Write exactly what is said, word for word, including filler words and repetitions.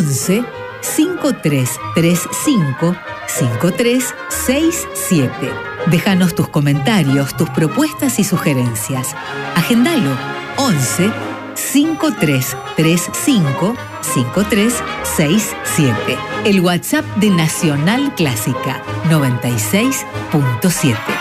once cinco tres tres cinco cinco tres seis siete. Déjanos tus comentarios, tus propuestas y sugerencias. Agendalo once cinco tres tres cinco cinco tres seis siete. El WhatsApp de Nacional Clásica noventa y seis punto siete.